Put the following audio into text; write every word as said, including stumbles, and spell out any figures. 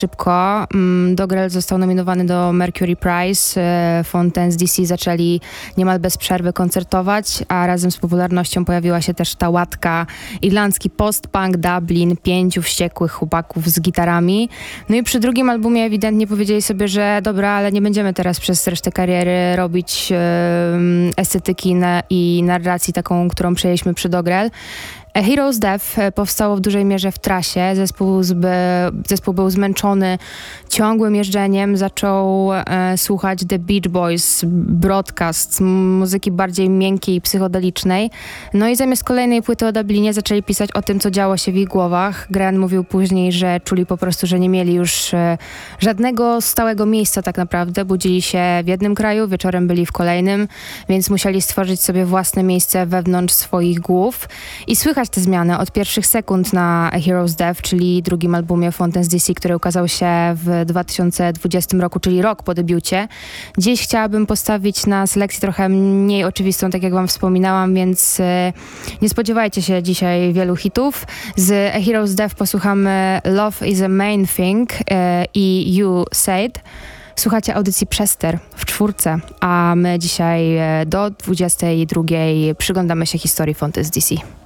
Szybko. Dogrel został nominowany do Mercury Prize. Fontaines D C zaczęli niemal bez przerwy koncertować, a razem z popularnością pojawiła się też ta łatka irlandzki post-punk Dublin, pięciu wściekłych chłopaków z gitarami. No i przy drugim albumie ewidentnie powiedzieli sobie, że dobra, ale nie będziemy teraz przez resztę kariery robić e, estetyki na, i narracji taką, którą przejęliśmy przy Dogrel. A Hero's Death powstało w dużej mierze w trasie. Zespół, zby, zespół był zmęczony ciągłym jeżdżeniem. Zaczął e, słuchać The Beach Boys, Broadcast, muzyki bardziej miękkiej i psychodelicznej. No i zamiast kolejnej płyty o Dublinie zaczęli pisać o tym, co działo się w ich głowach. Grant mówił później, że czuli po prostu, że nie mieli już e, żadnego stałego miejsca tak naprawdę. Budzili się w jednym kraju, wieczorem byli w kolejnym, więc musieli stworzyć sobie własne miejsce wewnątrz swoich głów. I słychać te zmiany od pierwszych sekund na A Hero's Death, czyli drugim albumie Fontaines D C, który ukazał się w dwa tysiące dwudziestym roku, czyli rok po debiucie. Dziś chciałabym postawić na selekcję trochę mniej oczywistą, tak jak wam wspominałam, więc e, nie spodziewajcie się dzisiaj wielu hitów. Z A Hero's Death posłuchamy Love is a Main Thing e, i You Said. Słuchacie audycji Przester w czwórce, a my dzisiaj e, do dwudziestej drugiej przyglądamy się historii Fontaines D C.